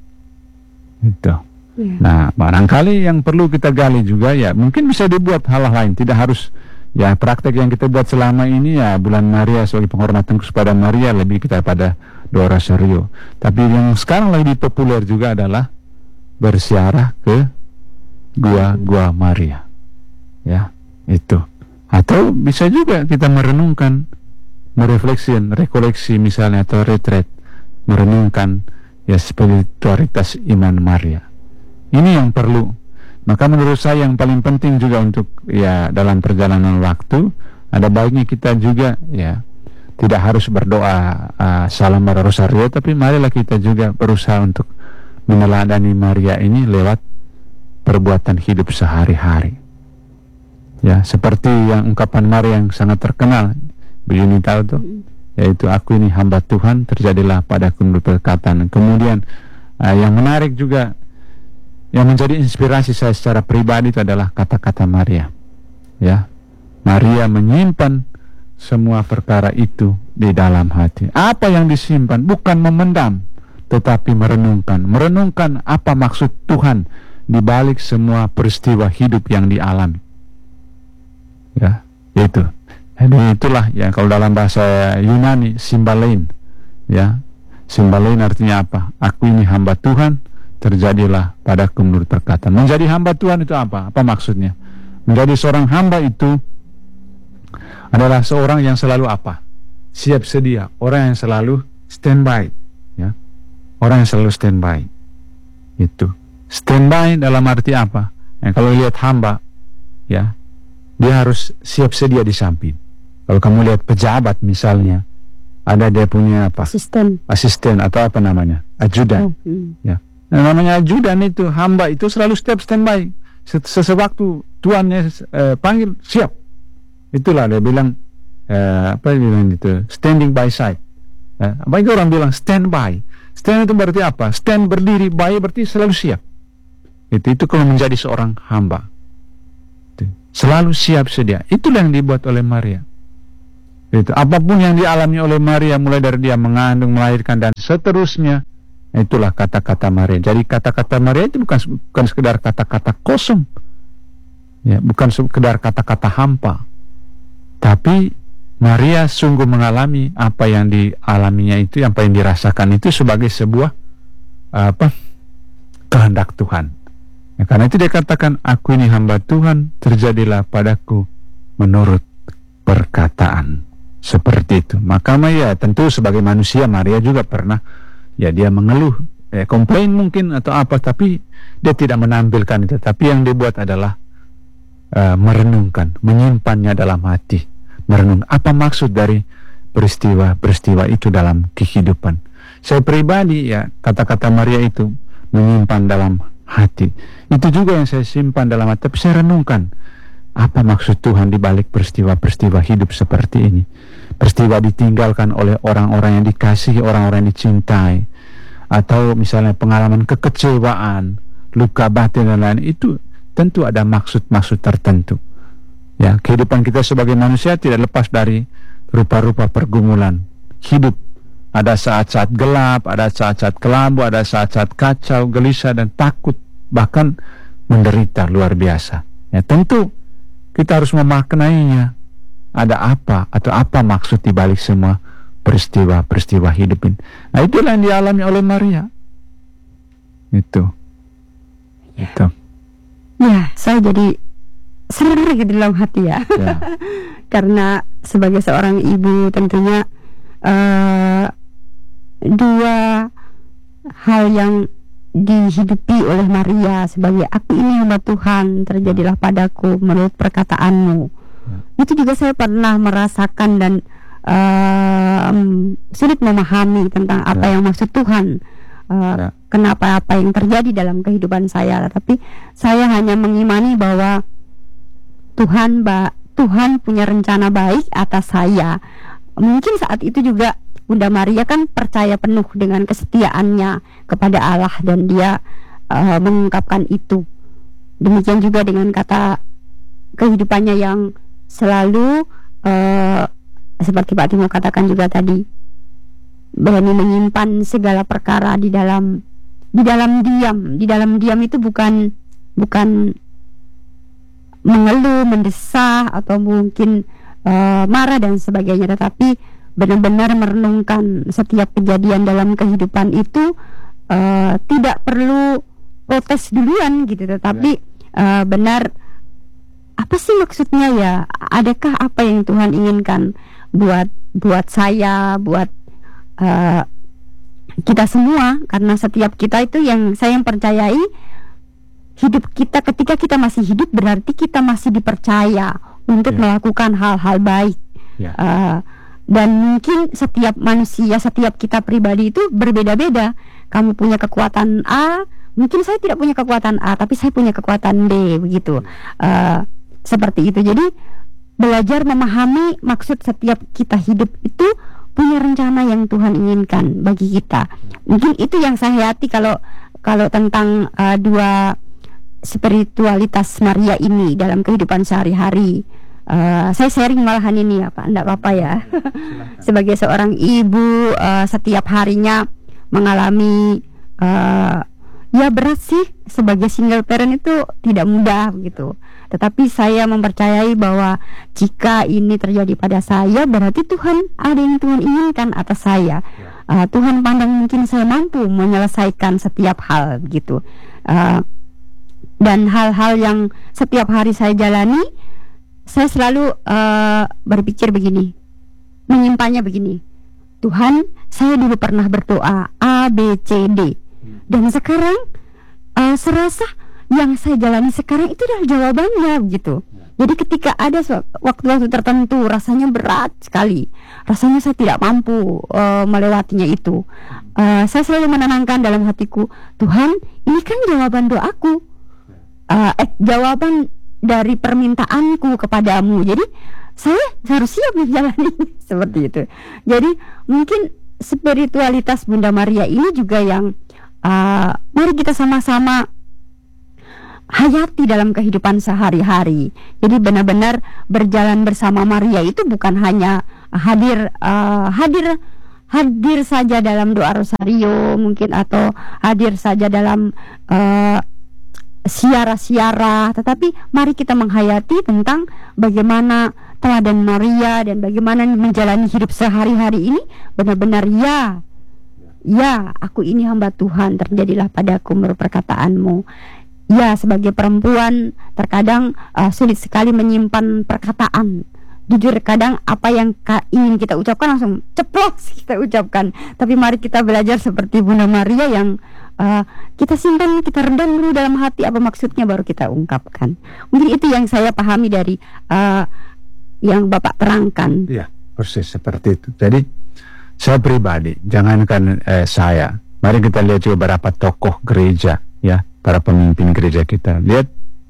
Itu. Yeah. Nah, barangkali yang perlu kita gali juga ya, mungkin bisa dibuat hal-hal lain. Tidak harus ya praktek yang kita buat selama ini ya bulan Maria sebagai penghormatan kepada Maria, lebih kita pada doa rosario. Tapi yang sekarang lagi populer juga adalah berziarah ke gua-gua Maria. Ya, itu. Atau bisa juga kita merenungkan, merefleksi, rekoleksi misalnya, atau retret, merenungkan ya spiritualitas iman Maria. Ini yang perlu. Maka menurut saya yang paling penting juga untuk ya dalam perjalanan waktu, ada baiknya kita juga ya tidak harus berdoa uh, salam rosario, tapi marilah kita juga berusaha untuk meneladani Maria ini lewat perbuatan hidup sehari-hari. Ya, seperti yang ungkapan Maria yang sangat terkenal, Bu Yuni tahu tuh, yaitu aku ini hamba Tuhan, terjadilah padaku menurut perkataan. Kemudian uh, yang menarik juga, yang menjadi inspirasi saya secara pribadi itu adalah kata-kata Maria. Ya, Maria menyimpan semua perkara itu di dalam hati. Apa yang disimpan? Bukan memendam, tetapi merenungkan. Merenungkan apa maksud Tuhan di balik semua peristiwa hidup yang dialami. Ya, itu. Jadi itulah ya, kalau dalam bahasa Yunani simbalein, ya. Simbalein artinya apa? Aku ini hamba Tuhan, terjadilah padaku menurut perkataan. Menjadi hamba Tuhan itu apa? Apa maksudnya? Menjadi seorang hamba itu adalah seorang yang selalu apa? Siap sedia, orang yang selalu standby, ya. Orang yang selalu standby. Itu. Standby dalam arti apa? Nah, kalau lihat hamba, ya, dia harus siap sedia di samping. Kalau kamu lihat pejabat misalnya, ada dia punya apa? Asisten. Asisten atau apa namanya? Ajudan. Oh, hmm. Ya. Nah, namanya ajudan itu, hamba itu selalu setiap standby. Sesewaktu tuannya eh, panggil, siap. Itulah dia bilang eh, apa dia bilang itu? Standing by side. Eh, apa itu orang bilang standby? Stand itu berarti apa? Stand berdiri, by berarti selalu siap. Itu itu kalau menjadi seorang hamba. Itu. Selalu siap sedia. Itulah yang dibuat oleh Maria. Itu apapun yang dialami oleh Maria, mulai dari dia mengandung, melahirkan dan seterusnya, itulah kata-kata Maria. Jadi kata-kata Maria itu bukan bukan sekedar kata-kata kosong, ya, bukan sekedar kata-kata hampa, tapi Maria sungguh mengalami apa yang dialaminya itu, apa yang dirasakan itu sebagai sebuah apa kehendak Tuhan. Ya, karena itu dia katakan, aku ini hamba Tuhan, terjadilah padaku menurut perkataan. Seperti itu. Maka ya tentu sebagai manusia Maria juga pernah, ya, dia mengeluh, ya, komplain mungkin atau apa, tapi dia tidak menampilkan itu. Tapi yang dibuat adalah uh, merenungkan, menyimpannya dalam hati, merenung apa maksud dari peristiwa-peristiwa itu dalam kehidupan. Saya pribadi, ya, kata-kata Maria itu menyimpan dalam hati. Itu juga yang saya simpan dalam hati. Tapi saya renungkan, apa maksud Tuhan di balik peristiwa-peristiwa hidup seperti ini? Peristiwa ditinggalkan oleh orang-orang yang dikasihi, orang-orang yang dicintai, atau misalnya pengalaman kekecewaan, luka batin dan lain, itu tentu ada maksud-maksud tertentu. Ya, kehidupan kita sebagai manusia tidak lepas dari rupa-rupa pergumulan hidup. Ada saat-saat gelap, ada saat-saat kelabu, ada saat-saat kacau, gelisah dan takut, bahkan menderita luar biasa. Ya, tentu kita harus memaknainya. Ada apa atau apa maksud dibalik semua peristiwa-peristiwa hidup ini. Nah, itulah yang dialami oleh Maria. Itu. Ya. Itu. Ya, saya jadi senang di dalam hati ya. Ya. Karena sebagai seorang ibu tentunya uh, dua hal yang dihidupi oleh Maria sebagai aku ini hamba Tuhan, terjadilah padaku menurut perkataanmu. Itu juga saya pernah merasakan dan uh, um, sulit memahami tentang apa ya. yang maksud Tuhan, uh, ya. kenapa apa yang terjadi dalam kehidupan saya. Tapi saya hanya mengimani bahwa Tuhan, ba, Tuhan punya rencana baik atas saya. Mungkin saat itu juga Bunda Maria kan percaya penuh dengan kesetiaannya kepada Allah dan dia uh, mengungkapkan itu. Demikian juga dengan kata kehidupannya yang selalu uh, seperti Pak Timo katakan juga tadi, berani menyimpan segala perkara di dalam di dalam diam. Di dalam diam itu bukan bukan mengeluh, mendesah atau mungkin uh, marah dan sebagainya, tetapi benar-benar merenungkan setiap kejadian dalam kehidupan itu, uh, tidak perlu protes duluan gitu, tetapi uh, benar apa sih maksudnya ya? Adakah apa yang Tuhan inginkan buat buat saya, buat uh, kita semua? Karena setiap kita itu yang saya yang percayai, hidup kita ketika kita masih hidup berarti kita masih dipercaya untuk yeah. melakukan hal-hal baik. Yeah. Uh, dan mungkin setiap manusia, setiap kita pribadi itu berbeda-beda. Kamu punya kekuatan A, mungkin saya tidak punya kekuatan A, tapi saya punya kekuatan B, begitu. Uh, Seperti itu. Jadi belajar memahami maksud setiap kita hidup itu punya rencana yang Tuhan inginkan bagi kita. Mungkin itu yang saya hayati kalau kalau tentang uh, dua spiritualitas Maria ini dalam kehidupan sehari-hari. Uh, saya sharing malahan ini ya Pak, enggak apa-apa ya. Sebagai seorang ibu, uh, setiap harinya mengalami uh, ya berat sih, sebagai single parent itu tidak mudah gitu. Tetapi saya mempercayai bahwa jika ini terjadi pada saya, berarti Tuhan ada yang Tuhan inginkan atas saya. uh, Tuhan pandang mungkin saya mampu menyelesaikan setiap hal gitu. uh, Dan hal-hal yang setiap hari saya jalani, saya selalu uh, berpikir begini, menyimpannya begini: Tuhan, saya dulu pernah berdoa A, B, C, D, dan sekarang uh, serasa yang saya jalani sekarang itu adalah jawabannya gitu. Jadi ketika ada waktu-waktu tertentu rasanya berat sekali, rasanya saya tidak mampu uh, melewatinya itu, uh, saya selalu menenangkan dalam hatiku, Tuhan, ini kan jawaban doaku, uh, eh, jawaban dari permintaanku kepadamu. Jadi saya harus siap menjalani seperti itu. Jadi mungkin spiritualitas Bunda Maria ini juga yang uh, mari kita sama-sama hayati dalam kehidupan sehari-hari. Jadi benar-benar berjalan bersama Maria itu bukan hanya hadir uh, hadir hadir saja dalam doa rosario mungkin, atau hadir saja dalam uh, siara-siara, tetapi mari kita menghayati tentang bagaimana teladan Maria dan bagaimana menjalani hidup sehari-hari ini. Benar-benar ya, ya aku ini hamba Tuhan, terjadilah padaku menurut perkataanmu. Ya, sebagai perempuan terkadang uh, sulit sekali menyimpan perkataan. Jujur kadang apa yang ka- ingin kita ucapkan langsung ceplos kita ucapkan. Tapi mari kita belajar seperti Bunda Maria yang uh, kita simpan, kita redam dulu dalam hati apa maksudnya, baru kita ungkapkan. Mungkin itu yang saya pahami dari uh, yang Bapak terangkan. Iya, persis seperti itu. Jadi saya pribadi, jangankan eh, saya, mari kita lihat juga beberapa tokoh gereja, ya, para pemimpin gereja kita. Lihat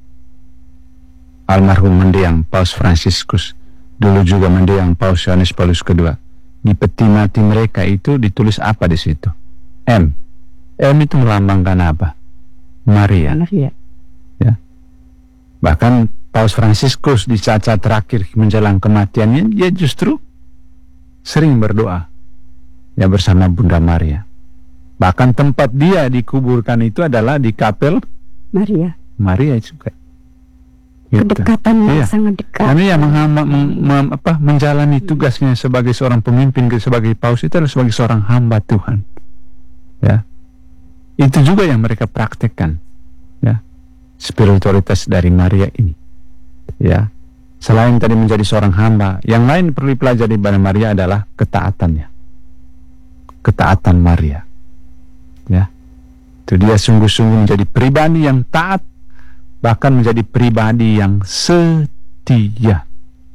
almarhum mendiang Paus Fransiskus, dulu juga mendiang Paus Yohanes Paulus kedua. Di peti mati mereka itu ditulis apa di situ? M. M itu melambangkan apa? Maria. Maria. Ya. Bahkan Paus Fransiskus di saat-saat terakhir menjelang kematiannya, dia justru sering berdoa ya bersama Bunda Maria. Bahkan tempat dia dikuburkan itu adalah di kapel Maria. Maria juga. Gitu. Kedekatannya iya. sangat dekat. Karena ya menghamba, meng, mem, apa, menjalani tugasnya sebagai seorang pemimpin, sebagai paus itu adalah sebagai seorang hamba Tuhan. Ya, itu juga yang mereka praktekkan. Ya, spiritualitas dari Maria ini. Ya, selain tadi menjadi seorang hamba, yang lain perlu dipelajari pada Maria adalah ketaatannya. Ketaatan Maria. Ya, itu dia sungguh-sungguh menjadi pribadi yang taat, bahkan menjadi pribadi yang setia.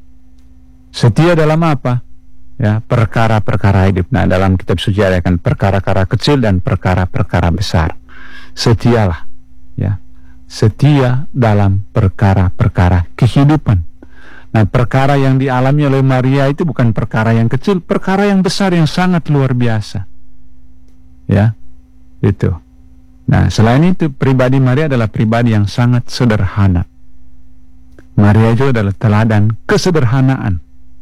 Setia dalam apa? Ya, perkara-perkara hidup. Nah, dalam kitab suci ada kan perkara-perkara kecil dan perkara-perkara besar. Setialah, ya, setia dalam perkara-perkara kehidupan. Nah, perkara yang dialami oleh Maria itu bukan perkara yang kecil, perkara yang besar yang sangat luar biasa. Ya, itu. Nah, selain itu, pribadi Maria adalah pribadi yang sangat sederhana. Maria juga adalah teladan kesederhanaan.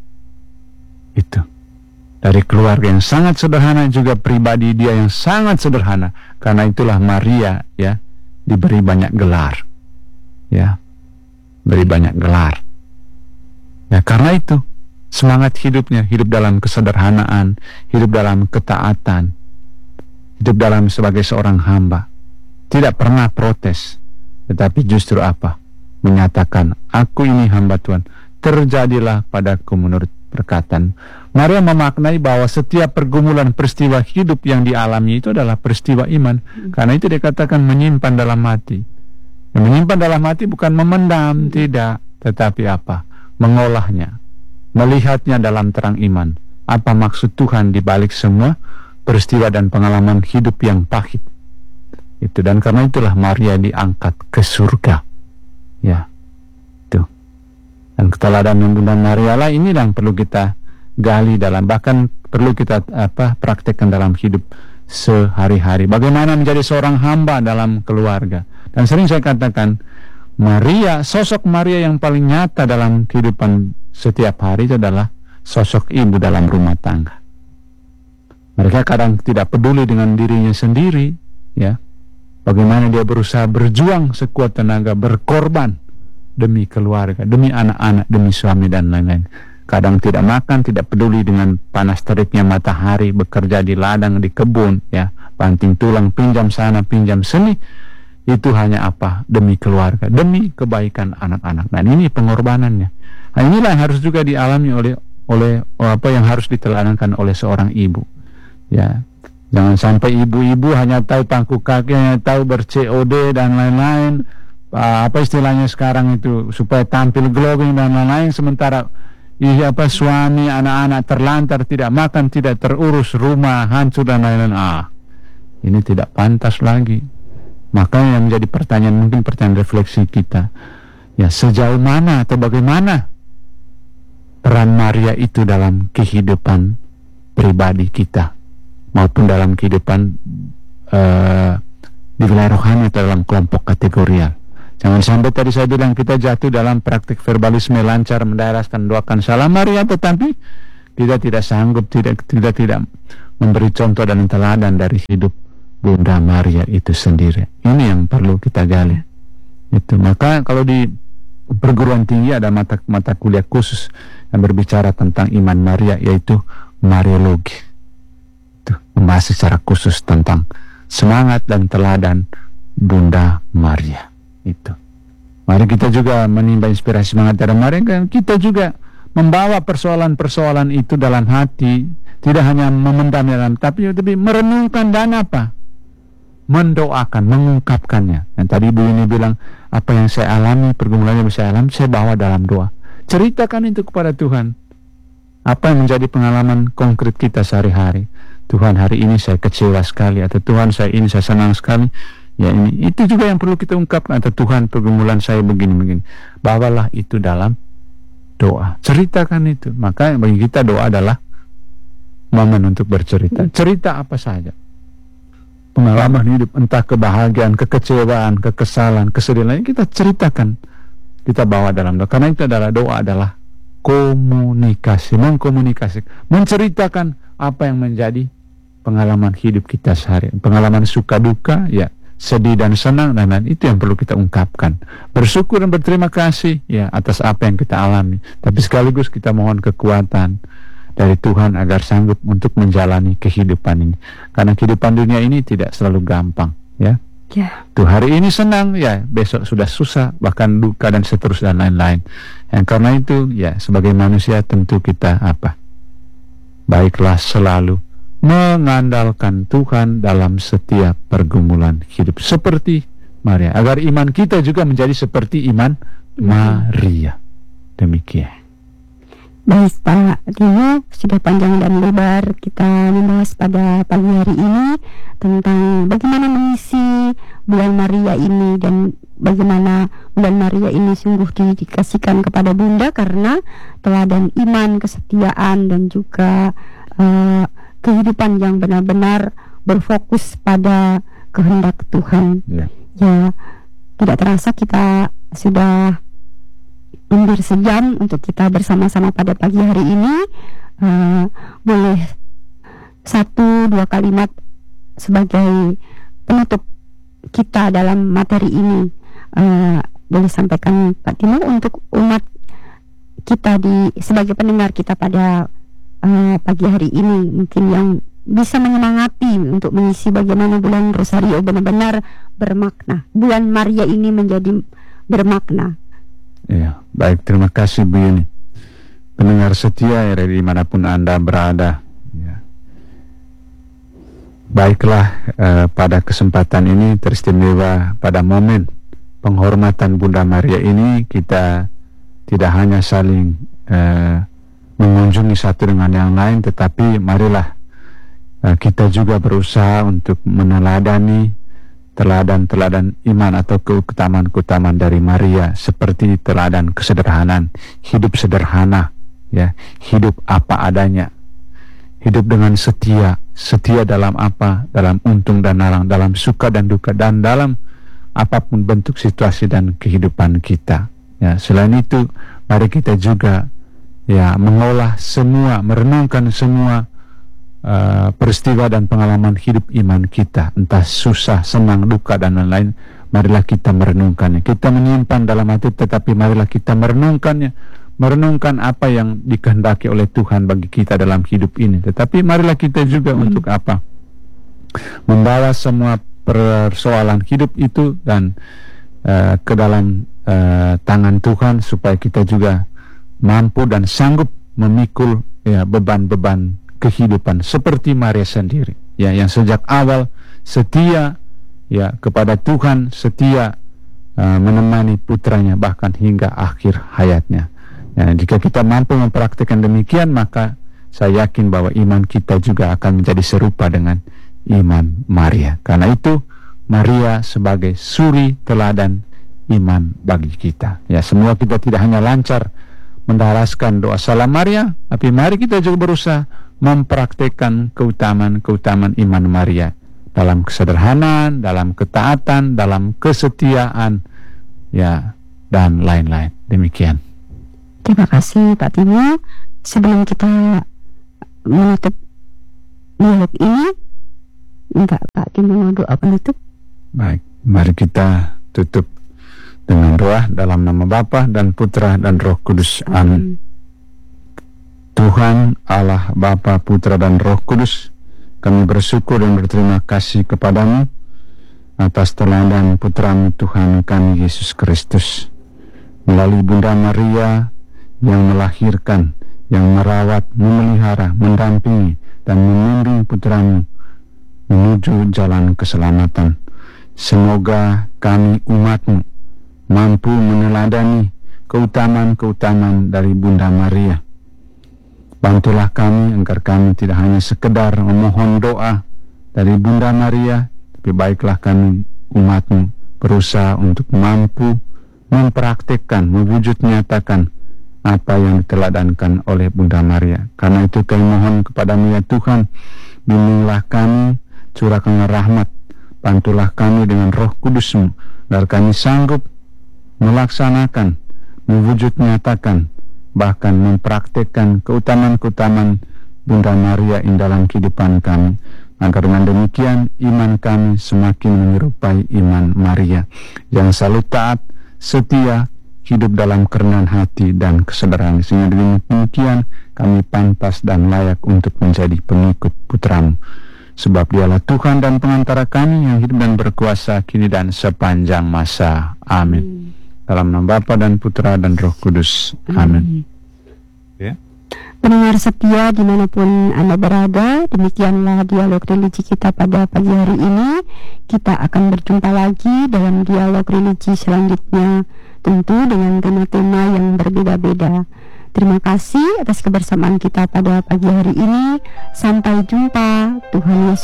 Itu. Dari keluarga yang sangat sederhana, juga pribadi dia yang sangat sederhana. Karena itulah Maria, ya, diberi banyak gelar. Ya, beri banyak gelar. Ya, karena itu semangat hidupnya, hidup dalam kesederhanaan, hidup dalam ketaatan, hidup dalam sebagai seorang hamba. Tidak pernah protes, tetapi justru apa? Menyatakan, aku ini hamba Tuhan, terjadilah padaku menurut perkataan. Maria memaknai bahwa setiap pergumulan peristiwa hidup yang dialami itu adalah peristiwa iman. Karena itu dikatakan menyimpan dalam hati. Dan menyimpan dalam hati bukan memendam, tidak, tetapi apa? Mengolahnya, melihatnya dalam terang iman. Apa maksud Tuhan di balik semua peristiwa dan pengalaman hidup yang pahit itu. Dan karena itulah Maria diangkat ke surga. Ya, itu. Dan keteladanan Bunda Maria lah ini yang perlu kita gali dalam, bahkan perlu kita apa praktekkan dalam hidup sehari-hari. Bagaimana menjadi seorang hamba dalam keluarga. Dan sering saya katakan, Maria, sosok Maria yang paling nyata dalam kehidupan setiap hari itu adalah sosok ibu dalam rumah tangga. Mereka kadang tidak peduli dengan dirinya sendiri, ya, bagaimana dia berusaha berjuang sekuat tenaga, berkorban demi keluarga, demi anak-anak, demi suami dan lain-lain. Kadang tidak makan, tidak peduli dengan panas teriknya matahari, bekerja di ladang, di kebun, ya, banting tulang, pinjam sana, pinjam sini. Itu hanya apa? Demi keluarga, demi kebaikan anak-anak. Dan ini pengorbanannya. Nah, inilah yang harus juga dialami oleh oleh apa yang harus diteladankan oleh seorang ibu. Ya, jangan sampai ibu-ibu hanya tahu pangku kaki, hanya tahu ber-C O D dan lain-lain. Apa istilahnya sekarang itu, supaya tampil glowing dan lain-lain, sementara iya apa suami, anak-anak terlantar, tidak makan, tidak terurus, rumah hancur dan lain-lain. Ah, ini tidak pantas lagi. Makanya yang menjadi pertanyaan, mungkin pertanyaan refleksi kita, ya, sejauh mana atau bagaimana peran Maria itu dalam kehidupan pribadi kita maupun dalam kehidupan uh, di wilayah rohani atau dalam kelompok kategorial. Jangan sampai tadi saya bilang kita jatuh dalam praktik verbalisme lancar, mendaraskan doakan salam Maria, tetapi kita tidak sanggup, tidak tidak tidak memberi contoh dan teladan dari hidup Bunda Maria itu sendiri. Ini yang perlu kita gali. Itu maka kalau di perguruan tinggi ada mata mata kuliah khusus yang berbicara tentang iman Maria, yaitu Mariologi. Itu membahas secara khusus tentang semangat dan teladan Bunda Maria. Itu. Mari kita juga menimba inspirasi semangat dari Maria, kan kita juga membawa persoalan-persoalan itu dalam hati, tidak hanya memendam dalam, tapi tapi merenungkan dan apa? Mendoakan, mengungkapkannya. Dan tadi Ibu ini bilang, apa yang saya alami, pergumulan yang saya alami, saya bawa dalam doa. Ceritakan itu kepada Tuhan. Apa yang menjadi pengalaman konkret kita sehari-hari. Tuhan, hari ini saya kecewa sekali, atau Tuhan, saya ini saya senang sekali. Ya, ini itu juga yang perlu kita ungkapkan. Atau Tuhan, pergumulan saya begini-begini. Bawalah itu dalam doa. Ceritakan itu. Maka bagi kita doa adalah momen untuk bercerita. Cerita apa saja. Pengalaman hidup, entah kebahagiaan, kekecewaan, kekesalan, kesedihan, kita ceritakan. Kita bawa dalam doa. Karena itu adalah doa adalah komunikasi, mengkomunikasi, menceritakan apa yang menjadi pengalaman hidup kita sehari, pengalaman suka duka, ya, sedih dan senang, dan lain, itu yang perlu kita ungkapkan. Bersyukur dan berterima kasih, ya, atas apa yang kita alami. Tapi sekaligus kita mohon kekuatan dari Tuhan agar sanggup untuk menjalani kehidupan ini. Karena kehidupan dunia ini tidak selalu gampang, ya. Ya. Tuh, hari ini senang, ya, besok sudah susah, bahkan duka dan seterusnya dan lain-lain. Dan karena itu, ya, sebagai manusia tentu kita apa? Baiklah selalu mengandalkan Tuhan dalam setiap pergumulan hidup seperti Maria, agar iman kita juga menjadi seperti iman Maria. Demikian. Baik Pak Dio, sudah panjang dan lebar kita membahas pada pagi hari ini tentang bagaimana mengisi bulan Maria ini, dan bagaimana bulan Maria ini sungguh dikasihkan kepada Bunda karena teladan iman, kesetiaan, dan juga uh, kehidupan yang benar-benar berfokus pada kehendak Tuhan. Ya, ya, tidak terasa kita sudah hampir sejam untuk kita bersama-sama pada pagi hari ini. Uh, boleh satu dua kalimat sebagai penutup kita dalam materi ini, uh, boleh sampaikan Pak Timo untuk umat kita di sebagai pendengar kita pada uh, pagi hari ini, mungkin yang bisa menyemangati untuk mengisi bagaimana bulan Rosario benar-benar bermakna, bulan Maria ini menjadi bermakna. Ya, baik, terima kasih Bu Yuni. Pendengar setia ya, dari dimanapun Anda berada, ya. Baiklah, eh, pada kesempatan ini teristimewa pada momen penghormatan Bunda Maria ini, kita tidak hanya saling eh, mengunjungi satu dengan yang lain, tetapi marilah eh, kita juga berusaha untuk meneladani teladan-teladan iman atau keutamaan-keutamaan dari Maria, seperti teladan kesederhanaan, hidup sederhana, ya, hidup apa adanya, hidup dengan setia, setia dalam apa, dalam untung dan larang, dalam suka dan duka, dan dalam apapun bentuk situasi dan kehidupan kita. Ya, selain itu, mari kita juga, ya, mengolah semua, merenungkan semua uh, peristiwa dan pengalaman hidup iman kita, entah susah, senang, duka dan lain-lain, marilah kita merenungkannya. Kita menyimpan dalam hati, tetapi marilah kita merenungkannya, merenungkan apa yang dikehendaki oleh Tuhan bagi kita dalam hidup ini. Tetapi marilah kita juga hmm. untuk apa? Membawa semua persoalan hidup itu dan uh, ke dalam uh, tangan Tuhan, supaya kita juga mampu dan sanggup memikul ya beban-beban kehidupan seperti Maria sendiri, ya, yang sejak awal setia ya kepada Tuhan, setia uh, menemani putranya bahkan hingga akhir hayatnya. Ya, jika kita mampu mempraktikkan demikian, maka saya yakin bahwa iman kita juga akan menjadi serupa dengan iman Maria. Karena itu Maria sebagai suri teladan iman bagi kita. Ya, semua kita tidak hanya lancar mendaraskan doa salam Maria, tapi mari kita juga berusaha mempraktikkan keutamaan-keutamaan iman Maria dalam kesederhanaan, dalam ketaatan, dalam kesetiaan, ya, dan lain-lain. Demikian. Terima kasih Pak Timo. Sebelum kita menutup dialog ini, enggak Pak Timo doa penutup? Baik, mari kita tutup dengan doa dalam nama Bapa dan Putra dan Roh Kudus. Amin. Tuhan Allah Bapa, Putra dan Roh Kudus, kami bersyukur dan berterima kasih kepadamu atas teladan Putramu Tuhan kami Yesus Kristus, melalui Bunda Maria yang melahirkan, yang merawat, memelihara, mendampingi dan membimbing Putramu menuju jalan keselamatan. Semoga kami umatmu mampu meneladani keutamaan-keutamaan dari Bunda Maria. Bantulah kami agar kami tidak hanya sekedar memohon doa dari Bunda Maria, tapi baiklah kami umatmu berusaha untuk mampu mempraktikkan, mewujud nyatakan apa yang diteladankan oleh Bunda Maria. Karena itu kami mohon kepadamu ya Tuhan, bimbinglah kami, curahkanlah rahmat, bantulah kami dengan Roh Kudus-Mu, agar kami sanggup melaksanakan, mewujud nyatakan, bahkan mempraktikkan keutamaan-keutamaan Bunda Maria in dalam kehidupan kami, agar dengan demikian iman kami semakin menyerupai iman Maria yang selalu taat, setia, hidup dalam kerendahan hati dan kesadaran, sehingga dengan demikian kami pantas dan layak untuk menjadi pengikut Putramu, sebab Dialah Tuhan dan pengantara kami yang hidup dan berkuasa kini dan sepanjang masa. Amin. Hmm. Dalam nama Bapa dan Putra dan Roh Kudus. Amin. Ya. Pendengar setia dimanapun Anda berada, demikianlah dialog religi kita pada pagi hari ini. Kita akan berjumpa lagi dalam dialog religi selanjutnya, tentu dengan tema-tema yang berbeda-beda. Terima kasih atas kebersamaan kita pada pagi hari ini. Sampai jumpa. Tuhan Yesus